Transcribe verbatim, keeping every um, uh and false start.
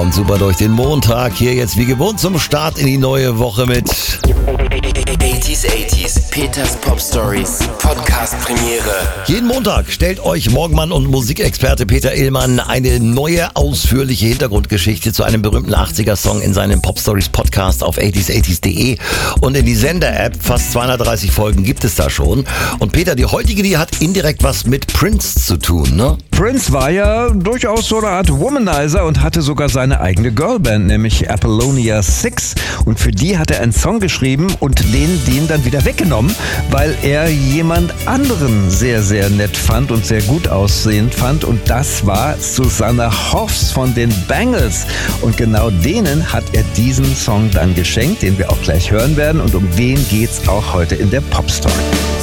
kommt super durch den Montag. Hier jetzt wie gewohnt zum Start in die neue Woche mit achtziger, achtziger, Peters Pop Stories, Podcast Premiere. Jeden Montag stellt euch Morgenmann und Musikexperte Peter Illmann eine neue, ausführliche Hintergrundgeschichte zu einem berühmten achtziger-Song in seinem Pop Stories Podcast auf achtziger, achtziger punkt de und in die Sender-App. Fast zweihundertdreißig Folgen gibt es da schon. Und Peter, die heutige, die hat indirekt was mit Prince zu tun, ne? Prince war ja durchaus so eine Art Womanizer und hatte sogar seine eigene Girlband, nämlich Apollonia Six. Und für die hat er einen Song geschrieben und den, den dann wieder weggenommen, weil er jemand anderen sehr, sehr nett fand und sehr gut aussehend fand. Und das war Susanna Hoffs von den Bangles. Und genau denen hat er diesen Song dann geschenkt, den wir auch gleich hören werden. Und um den geht's auch heute in der Pop Story.